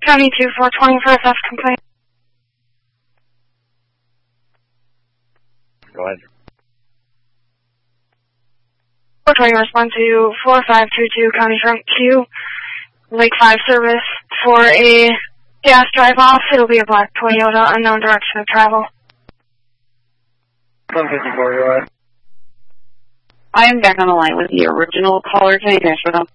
County 2420 for a theft complaint. Go ahead. 420 respond to 4522 County Front Q, Lake 5 service for a gas drive-off. It'll be a black Toyota, unknown direction of travel. 154, go ahead. I am back on the line with the original caller. Can I transfer them?